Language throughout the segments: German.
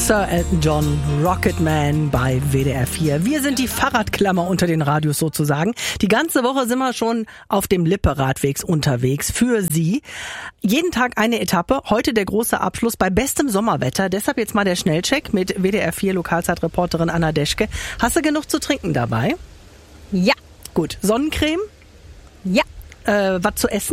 Sir Elton John, Rocketman bei WDR 4. Wir sind die Fahrradklammer unter den Radios sozusagen. Die ganze Woche sind wir schon auf dem Lippe-Radwegs unterwegs für Sie. Jeden Tag eine Etappe. Heute der große Abschluss bei bestem Sommerwetter. Deshalb jetzt mal der Schnellcheck mit WDR 4 Lokalzeitreporterin Anna Deschke. Hast du genug zu trinken dabei? Ja. Gut. Sonnencreme? Ja. Was zu essen?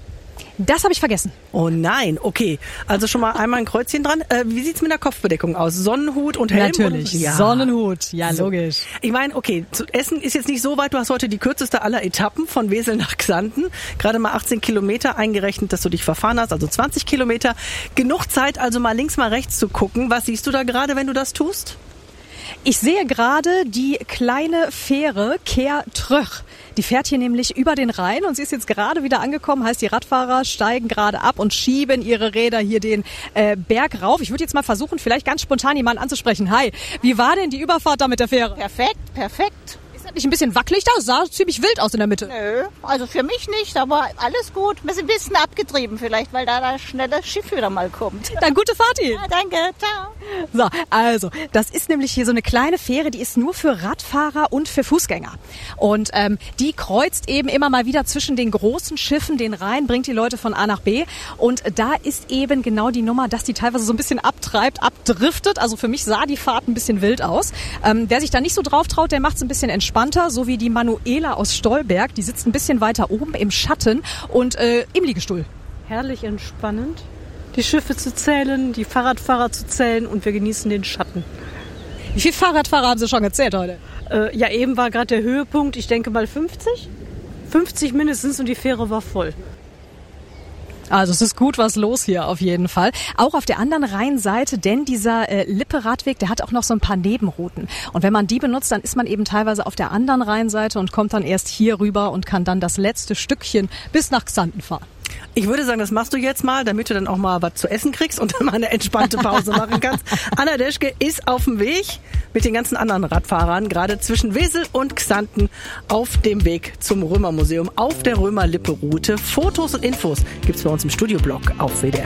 Das habe ich vergessen. Oh nein, okay. Also schon mal einmal ein Kreuzchen dran. Wie sieht's mit der Kopfbedeckung aus? Sonnenhut und Helm? Natürlich. Ja. Sonnenhut, ja, so. Logisch. Ich meine, okay, zu essen ist jetzt nicht so weit. Du hast heute die kürzeste aller Etappen von Wesel nach Xanten. Gerade mal 18 Kilometer eingerechnet, dass du dich verfahren hast, also 20 Kilometer. Genug Zeit, also mal links, mal rechts zu gucken. Was siehst du da gerade, wenn du das tust? Ich sehe gerade die kleine Fähre Kehr Tröch. Die fährt hier nämlich über den Rhein und sie ist jetzt gerade wieder angekommen. Heißt, die Radfahrer steigen gerade ab und schieben ihre Räder hier den Berg rauf. Ich würde jetzt mal versuchen, vielleicht ganz spontan jemanden anzusprechen. Hi, wie war denn die Überfahrt da mit der Fähre? Perfekt. Ist das nicht ein bisschen wackelig da? Es sah ziemlich wild aus in der Mitte. Nö, also für mich nicht, aber alles gut. Wir sind ein bisschen abgetrieben vielleicht, weil da das schnelle Schiff wieder mal kommt. Dann gute Fahrt Ihnen. Ja, danke, ciao. So, also, das ist nämlich hier so eine kleine Fähre, die ist nur für Radfahrer und für Fußgänger. Und die kreuzt eben immer mal wieder zwischen den großen Schiffen den Rhein, bringt die Leute von A nach B. Und da ist eben genau die Nummer, dass die teilweise so ein bisschen abtreibt, abdriftet. Also für mich sah die Fahrt ein bisschen wild aus. Wer sich da nicht so drauf traut, der macht es ein bisschen entspannter, so wie die Manuela aus Stolberg. Die sitzt ein bisschen weiter oben im Schatten und im Liegestuhl. Herrlich entspannend. Die Schiffe zu zählen, die Fahrradfahrer zu zählen und wir genießen den Schatten. Wie viele Fahrradfahrer haben Sie schon gezählt heute? Ja, eben war gerade der Höhepunkt, ich denke mal 50. 50 mindestens und die Fähre war voll. Also es ist gut was los hier auf jeden Fall. Auch auf der anderen Rheinseite, denn dieser Lippe-Radweg, der hat auch noch so ein paar Nebenrouten. Und wenn man die benutzt, dann ist man eben teilweise auf der anderen Rheinseite und kommt dann erst hier rüber und kann dann das letzte Stückchen bis nach Xanten fahren. Ich würde sagen, das machst du jetzt mal, damit du dann auch mal was zu essen kriegst und dann mal eine entspannte Pause machen kannst. Anna Deschke ist auf dem Weg mit den ganzen anderen Radfahrern, gerade zwischen Wesel und Xanten, auf dem Weg zum Römermuseum auf der Römer-Lippe-Route. Fotos und Infos gibt's bei uns im Studioblog auf WDR.